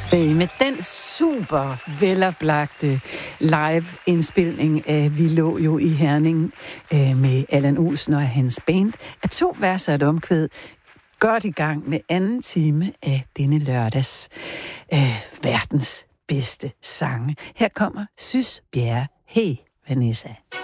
Med den super veloplagte live-indspilning af Vi lå jo i Herning med Allan Olsen og hans band, er 2 vers og et omkvæd godt i gang med anden time af denne lørdags verdens bedste sange. Her kommer Sys Bjerre. Hey, Vanessa.